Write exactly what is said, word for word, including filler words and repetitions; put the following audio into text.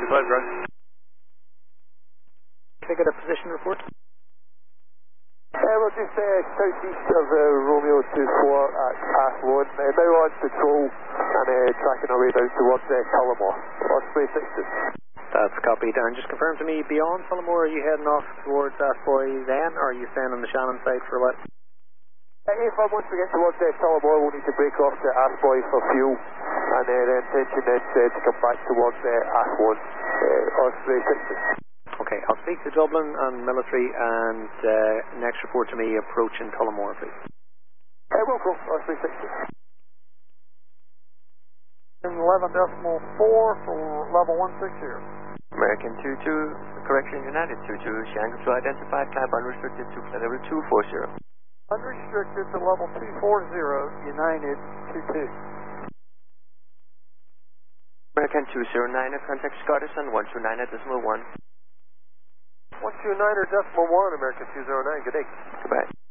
five, Roger. Can I get a position report? Uh, we're just uh, southeast of uh, Romeo two four at Athlone, uh, now on patrol and uh, tracking our way down towards uh, Tullamore, Osprey sixty. That's copied. And just confirm to me, beyond Tullamore, are you heading off towards Athboy then, or are you staying on the Shannon side for a while? Uh, if uh, once we get towards uh, Tullamore, we'll need to break off to Athboy for fuel, and uh, the intention then uh, to come back towards uh, Athlone, uh, Osprey sixty. Okay, I'll speak to Dublin and military, and uh, next report to me approaching Tullamore, please. Uh, welcome, Osprey sixty. eleven decimal four for level one six here. American two two, correction, United two two, Shanghai to identified, climb unrestricted to flight level two four zero. Unrestricted to level two four zero, United two two. American two zero nine, contact Scottish on one two nine decimal one. one two nine decimal one, American two zero nine, good day. Goodbye.